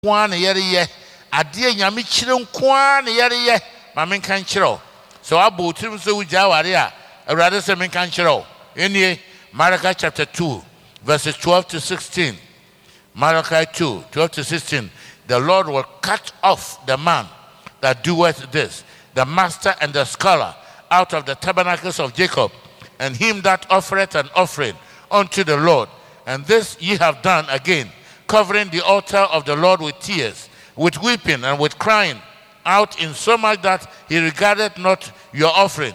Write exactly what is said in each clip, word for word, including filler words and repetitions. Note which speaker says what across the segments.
Speaker 1: One yere adeɛ nyame kyerɛ nkoa ne yere ye ma menka nkyerɛ so abo tirim so wugya ware a awurade sɛ menka nkyerɛ enie Malachi chapter two verses twelve to sixteen. Malachi two twelve to sixteen. The Lord will cut off the man that doeth this, the master and the scholar, out of the tabernacles of Jacob, and him that offereth an offering unto the Lord. And this ye have done again, covering the altar of the Lord with tears, with weeping and with crying out, in so much that he regarded not your offering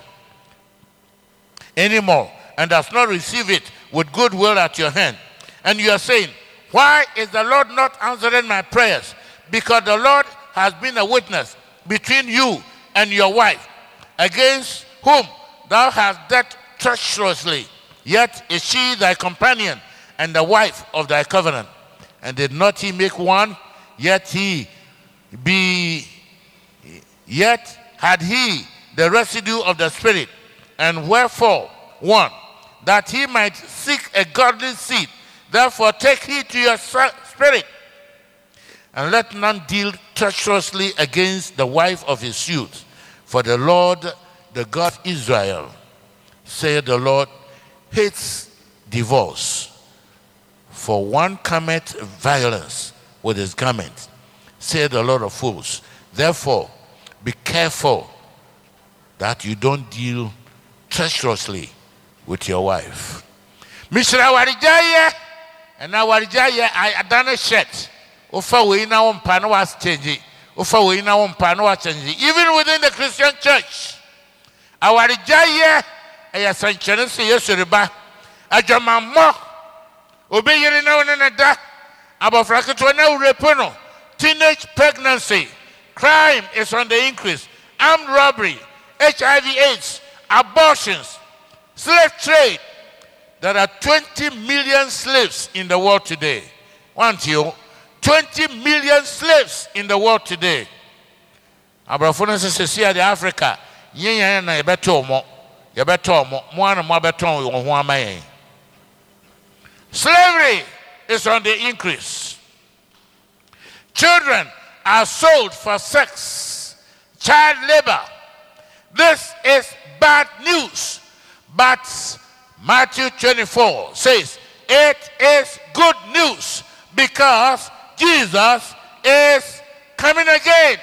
Speaker 1: anymore, and does not receive it with good will at your hand. And you are saying, why is the Lord not answering my prayers? Because the Lord has been a witness between you and your wife, against whom thou hast dealt treacherously. Yet is she thy companion and the wife of thy covenant. And did not he make one? Yet he be, yet had he the residue of the Spirit. And wherefore one, that he might seek a godly seed. Therefore take heed to your spirit, and let none deal treacherously against the wife of his youth. For the Lord, the God Israel, saith the Lord, hates divorce. For one cometh violence with his garment, saith the Lord of hosts. Therefore, be careful that you don't deal treacherously with your wife. Mishra warijaye, and now warijaye I adana shet. Ufa we na umpano was change. Ufa we na umpano was change. Even within the Christian church, our warijaye a sanction say yes riba. A jamamo. Obeying now and another about Frakatwana Repono. Teenage pregnancy, crime is on the increase, armed robbery, H I V AIDS, abortions, slave trade. There are twenty million slaves in the world today. Want you? twenty million slaves in the world today. Abrafona says, see the Africa, yen na yebeto mo, yebeto mo, mo na mo beton yo ho amaye. Slavery is on the increase. Children are sold for sex, child labor. This is bad news. But Matthew twenty-four says, it is good news because Jesus is coming again.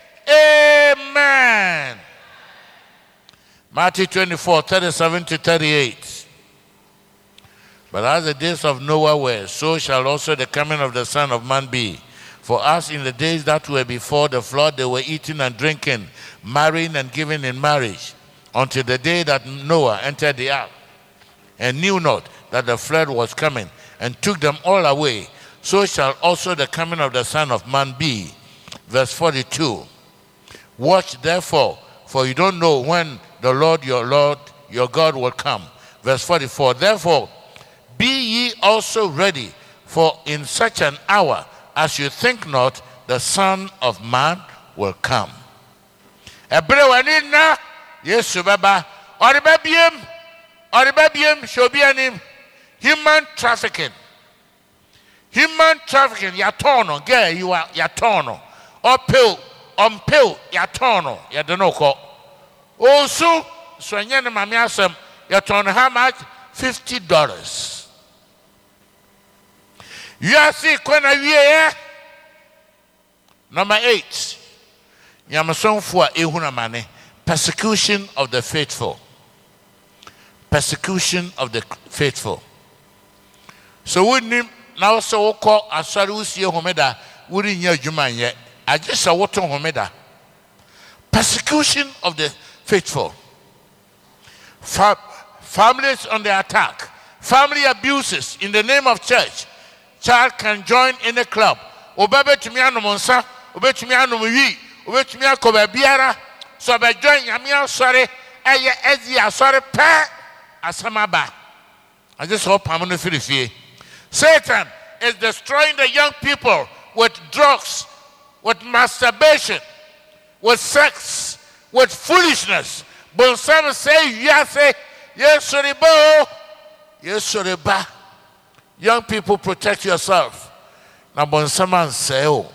Speaker 1: Amen. Matthew twenty-four, thirty-seven to thirty-eight. But as the days of Noah were, so shall also the coming of the Son of Man be. For as in the days that were before the flood, they were eating and drinking, marrying and giving in marriage, until the day that Noah entered the ark, and knew not that the flood was coming, and took them all away. So shall also the coming of the Son of Man be. Verse forty-two. Watch therefore, for you don't know when the Lord your Lord your God will come. Verse forty-four. Therefore, be ye also ready, for in such an hour as you think not, the Son of Man will come. Ebreweni na Yesu baba oribabiem oribabiem shobianim human trafficking. Human trafficking yatono girl you are yatono or pill on pill yatono yadanoko. Also swanyana mami asem yatono how much? Fifty dollars. You are see kwana wiye. Number eight. Yamasonfua ehuna mane. Persecution of the faithful. Persecution of the faithful. So we need now so call asari usiye homeda wuri nya juma nye. Ajisa woto homeda. Persecution of the faithful. Fa families on the attack. Family abuses in the name of church. Child can join in a club. Obebe tumiano monsa, obe tumiano mwi, obe tumiano kobe biara. So be join yamia sorry, eye ezi asore pe asamaba. I just hope I'm gonna feel it. Satan is destroying the young people with drugs, with masturbation, with sex, with foolishness. But some say, yes, yes, sorry, bo, yes, sorry, ba. Young people, protect yourself. Now, when someone say, oh,